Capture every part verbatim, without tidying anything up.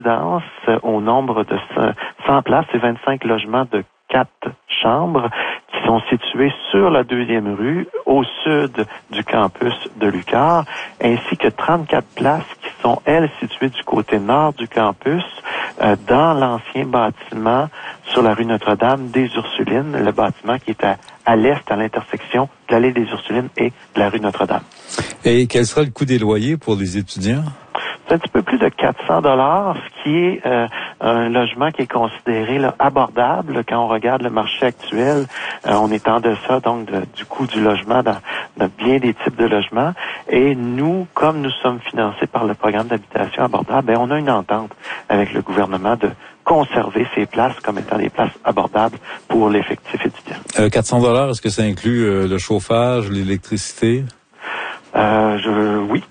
résidences au nombre de cent places et vingt-cinq logements de quatre chambres qui sont situés sur la deuxième rue, au sud du campus de l'UQAR, ainsi que trente-quatre places qui sont, elles, situées du côté nord du campus, euh, dans l'ancien bâtiment sur la rue Notre-Dame des Ursulines, le bâtiment qui est à, à l'est, à l'intersection de l'allée des Ursulines et de la rue Notre-Dame. Et quel sera le coût des loyers pour les étudiants? C'est un petit peu plus de quatre cents dollars, ce qui est euh, un logement qui est considéré là, abordable quand on regarde le marché actuel. Euh, on est en deçà donc de, du coût du logement dans, dans bien des types de logements. Et nous, comme nous sommes financés par le programme d'habitation abordable, ben, on a une entente avec le gouvernement de conserver ces places comme étant des places abordables pour l'effectif étudiant. Euh, quatre cents dollars, est-ce que ça inclut euh, le chauffage, l'électricité? Euh, je, oui.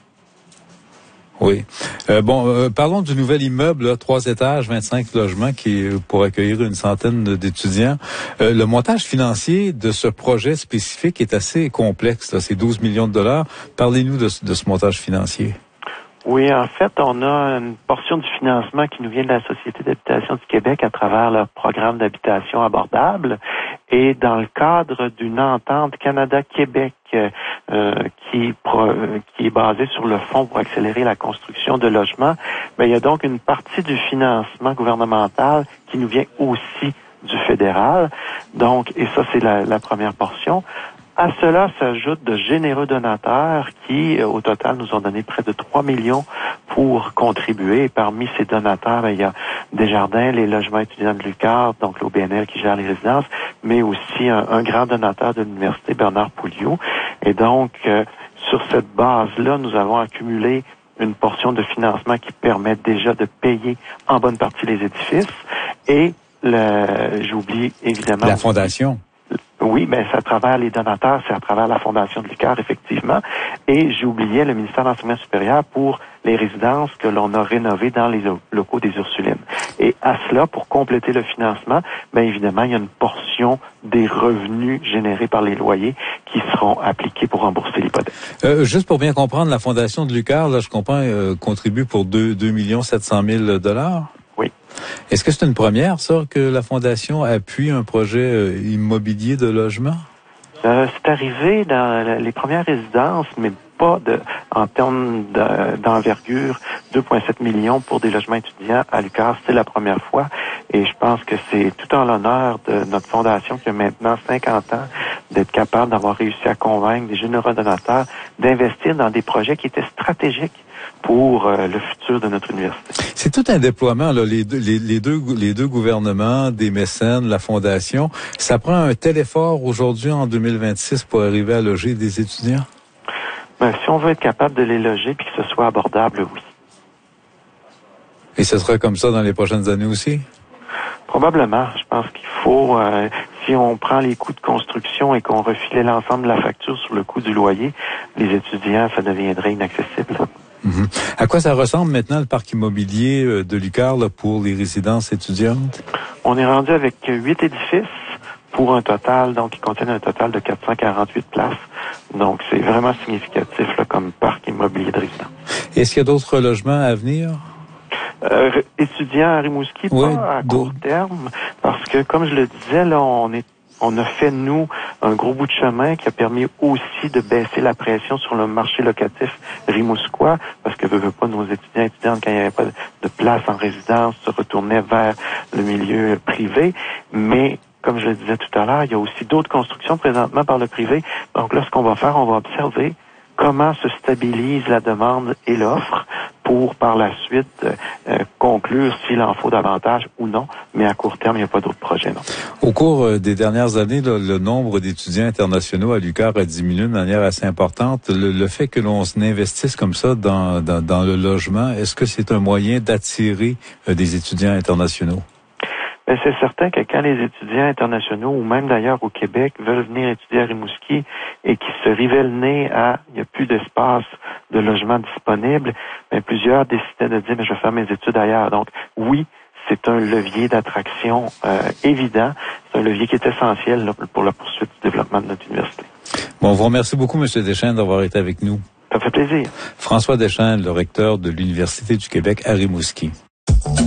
Oui. Euh, bon, euh, parlons du nouvel immeuble, là, trois étages, vingt-cinq logements, qui est pour accueillir une centaine d'étudiants. Euh, le montage financier de ce projet spécifique est assez complexe, là, c'est douze millions de dollars. Parlez-nous de, de ce montage financier. Oui, en fait, on a une portion du financement qui nous vient de la Société d'habitation du Québec à travers leur programme d'habitation abordable. Et dans le cadre d'une entente Canada-Québec euh, qui, pro, qui est basée sur le Fonds pour accélérer la construction de logements, bien, il y a donc une partie du financement gouvernemental qui nous vient aussi du fédéral. Donc, et ça, c'est la, la première portion. À cela s'ajoutent de généreux donateurs qui, au total, nous ont donné près de trois millions pour contribuer. Et parmi ces donateurs, il y a Desjardins, les logements étudiants de l'UQAR, donc l'O B N L qui gère les résidences, mais aussi un, un grand donateur de l'université, Bernard Pouliot. Et donc, euh, sur cette base-là, nous avons accumulé une portion de financement qui permet déjà de payer en bonne partie les édifices. Et le, j'oublie évidemment... La fondation. Oui, mais c'est à travers les donateurs, c'est à travers la Fondation de l'UQAR, effectivement. Et j'oubliais le ministère de l'Enseignement supérieur pour les résidences que l'on a rénovées dans les locaux des Ursulines. Et à cela, pour compléter le financement, bien évidemment, il y a une portion des revenus générés par les loyers qui seront appliqués pour rembourser l'hypothèque. Euh, juste pour bien comprendre, la Fondation de l'UQAR, là, je comprends, euh, contribue pour deux millions sept cent mille dollars. Oui. Est-ce que c'est une première, ça, que la Fondation appuie un projet euh, immobilier de logement? Euh, c'est arrivé dans les premières résidences, mais pas de, en termes de, d'envergure, deux virgule sept millions pour des logements étudiants à l'UQAR. C'est la première fois. Et je pense que c'est tout en l'honneur de notre fondation qui a maintenant cinquante ans d'être capable d'avoir réussi à convaincre des généreux donateurs d'investir dans des projets qui étaient stratégiques pour euh, le futur de notre université. C'est tout un déploiement, là, les deux, les, les deux, les deux gouvernements, des mécènes, la Fondation. Ça prend un tel effort aujourd'hui, en deux mille vingt-six, pour arriver à loger des étudiants? Ben, si on veut être capable de les loger puis que ce soit abordable, oui. Et ce sera comme ça dans les prochaines années aussi? Probablement. Je pense qu'il faut, euh, si on prend les coûts de construction et qu'on refilait l'ensemble de la facture sur le coût du loyer, les étudiants, ça deviendrait inaccessible. Mm-hmm. À quoi ça ressemble maintenant le parc immobilier de l'UQAR là, pour les résidences étudiantes? On est rendu avec huit édifices pour un total, donc qui contiennent un total de quatre cent quarante-huit places. Donc c'est vraiment significatif là, comme parc immobilier de résidence. Est-ce qu'il y a d'autres logements à venir? Euh, étudiants à Rimouski, oui, pas à court terme, parce que comme je le disais, là, on est on a fait, nous, un gros bout de chemin qui a permis aussi de baisser la pression sur le marché locatif rimousquois, parce que, veux, veux pas, nos étudiants et étudiantes, quand il n'y avait pas de place en résidence, se retournaient vers le milieu privé. Mais, comme je le disais tout à l'heure, il y a aussi d'autres constructions présentement par le privé. Donc là, ce qu'on va faire, on va observer comment se stabilise la demande et l'offre pour, par la suite, euh, conclure s'il en faut davantage ou non. Mais à court terme, il n'y a pas d'autres projets, non. Au cours des dernières années, là, le nombre d'étudiants internationaux à l'UQAR a diminué de manière assez importante. Le, le fait que l'on investisse comme ça dans, dans, dans le logement, est-ce que c'est un moyen d'attirer euh, des étudiants internationaux? Mais c'est certain que quand les étudiants internationaux, ou même d'ailleurs au Québec, veulent venir étudier à Rimouski et qui se rivent le nez à il n'y a plus d'espace de logement disponible, mais plusieurs décidaient de dire mais je vais faire mes études ailleurs. Donc oui, c'est un levier d'attraction euh, évident, c'est un levier qui est essentiel là, pour la poursuite du développement de notre université. Bon, on vous remercie beaucoup, M. Deschênes, d'avoir été avec nous. Ça fait plaisir. François Deschênes, le recteur de l'Université du Québec à Rimouski.